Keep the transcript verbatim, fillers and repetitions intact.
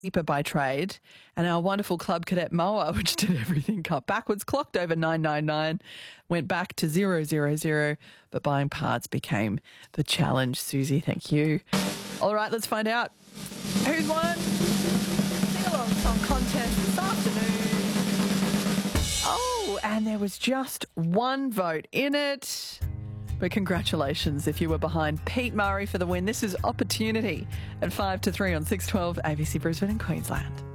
keeper by trade, and our wonderful club cadet Moa, which did everything cut backwards, clocked over nine nine nine, went back to zero zero zero, but buying parts became the challenge. Susie, thank you. All right, let's find out who's won sing-along song contest this afternoon. Oh, and there was just one vote in it. But congratulations if you were behind Pete Murray for the win. This is Opportunity at five to three on six twelve A B C Brisbane and Queensland.